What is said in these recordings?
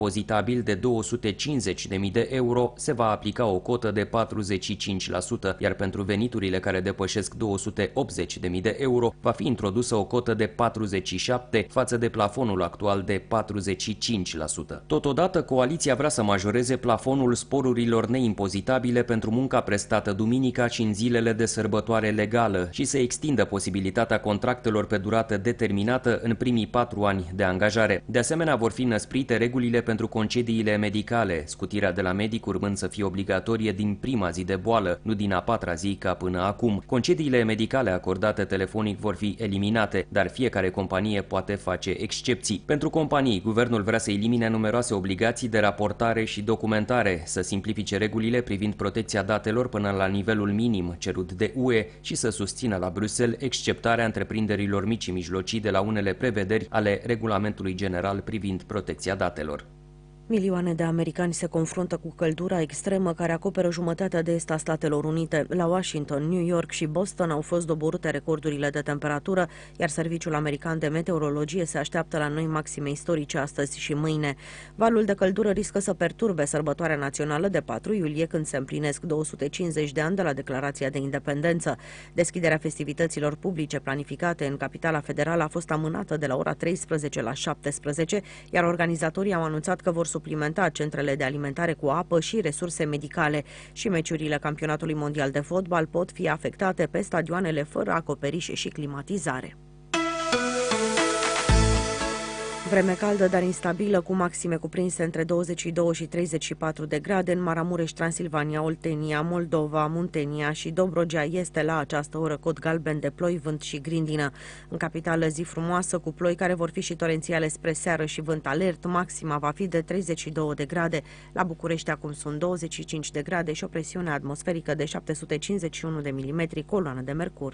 impozitabil de 250.000 de euro se va aplica o cotă de 45%, iar pentru veniturile care depășesc 280.000 de euro va fi introdusă o cotă de 47% față de plafonul actual de 45%. Totodată, coaliția vrea să majoreze plafonul sporurilor neimpozitabile pentru munca prestată duminica și în zilele de sărbătoare legală și să extindă posibilitatea contractelor pe durată determinată în primii 4 ani de angajare. De asemenea, vor fi înăsprite regulile pentru concediile medicale, scutirea de la medic urmând să fie obligatorie din prima zi de boală, nu din a 4-a zi ca până acum. Concediile medicale acordate telefonic vor fi eliminate, dar fiecare companie poate face excepții. Pentru companii, guvernul vrea să elimine numeroase obligații de raportare și documentare, să simplifice regulile privind protecția datelor până la nivelul minim cerut de UE și să susțină la Bruxelles exceptarea întreprinderilor mici și mijlocii de la unele prevederi ale Regulamentului General privind protecția datelor. Milioane de americani se confruntă cu căldura extremă care acoperă jumătatea de est a Statelor Unite. La Washington, New York și Boston au fost doborâte recordurile de temperatură, iar Serviciul American de Meteorologie se așteaptă la noi maxime istorice astăzi și mâine. Valul de căldură riscă să perturbe sărbătoarea națională de 4 iulie, când se împlinesc 250 de ani de la Declarația de Independență. Deschiderea festivităților publice planificate în capitala federală a fost amânată de la ora 13 la 17, iar organizatorii au anunțat că vor suplimenta centrele de alimentare cu apă și resurse medicale. Și meciurile campionatului mondial de fotbal pot fi afectate pe stadioanele fără acoperiș și climatizare. Vreme caldă, dar instabilă, cu maxime cuprinse între 22 și 34 de grade în Maramureș, Transilvania, Oltenia, Moldova, Muntenia și Dobrogea. Este la această oră cod galben de ploi, vânt și grindină. În capitală, zi frumoasă cu ploi care vor fi și torențiale spre seară și vânt alert. Maxima va fi de 32 de grade. La București acum sunt 25 de grade și o presiune atmosferică de 751 de milimetri, coloană de mercur.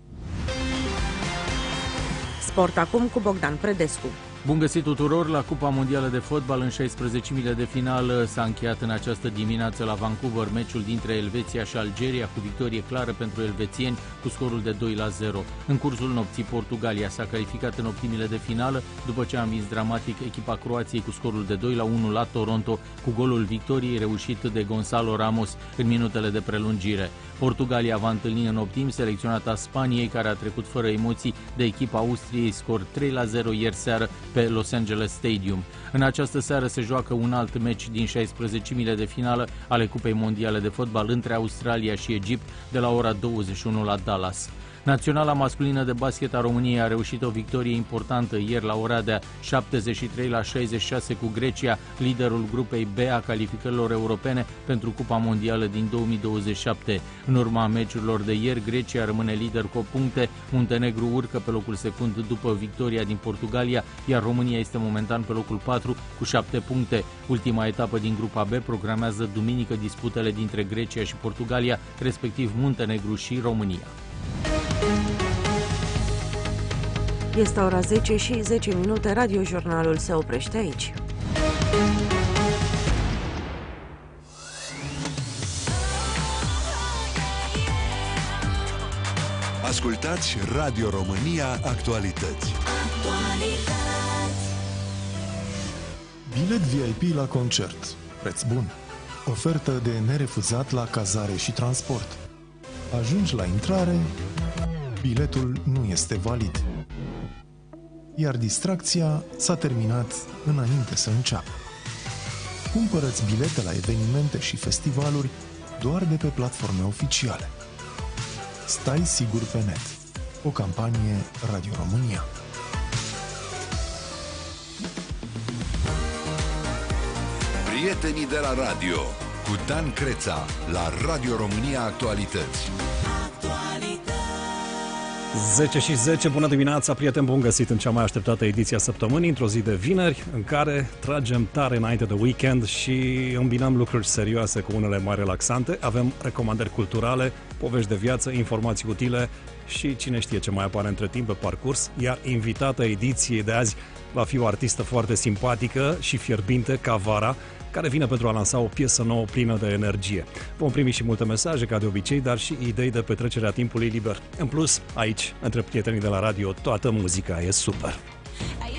Sport acum cu Bogdan Predescu. Bun găsit tuturor la Cupa Mondială de Fotbal. În 16-mile de finală s-a încheiat în această dimineață la Vancouver meciul dintre Elveția și Algeria, cu victorie clară pentru elvețieni cu scorul de 2-0. În cursul nopții, Portugalia s-a calificat în optimile de finală după ce a învins dramatic echipa Croației cu scorul de 2-1 la Toronto, cu golul victoriei reușit de Gonzalo Ramos în minutele de prelungire. Portugalia va întâlni în optim selecționata Spaniei, care a trecut fără emoții de echipa Austriei, scor 3-0 ieri seară pe Los Angeles Stadium. În această seară se joacă un alt meci din 16-mile de finală ale Cupei Mondiale de Fotbal între Australia și Egipt de la ora 21 la Dallas. Naționala masculină de basket a României a reușit o victorie importantă ieri la Oradea, 73-66 cu Grecia, liderul grupei B a calificărilor europene pentru Cupa Mondială din 2027. În urma meciurilor de ieri, Grecia rămâne lider cu 8 puncte, Muntenegru urcă pe locul secund după victoria din Portugalia, iar România este momentan pe locul 4 cu 7 puncte. Ultima etapă din grupa B programează duminică disputele dintre Grecia și Portugalia, respectiv Muntenegru și România. Este ora 10 și 10 minute, radiojurnalul se oprește aici. Ascultați Radio România Actualități. Bilet VIP la concert. Preț bun. Ofertă de nerefuzat la cazare și transport. Ajungi la intrare, biletul nu este valid. Iar distracția s-a terminat înainte să înceapă. Cumpără-ți bilete la evenimente și festivaluri doar de pe platforme oficiale. Stai sigur pe net. O campanie Radio România. Prietenii de la radio cu Dan Creța la Radio România Actualități. 10 și 10, bună dimineața, prieteni, bun găsit în cea mai așteptată ediție a săptămânii, într-o zi de vineri, în care tragem tare înainte de weekend și îmbinăm lucruri serioase cu unele mai relaxante. Avem recomandări culturale, povești de viață, informații utile și cine știe ce mai apare între timp pe parcurs, iar invitata ediției de azi va fi o artistă foarte simpatică și fierbinte ca vara, care vine pentru a lansa o piesă nouă plină de energie. Vom primi și multe mesaje, ca de obicei, dar și idei de petrecerea timpului liber. În plus, aici, între prietenii de la radio, toată muzica e super.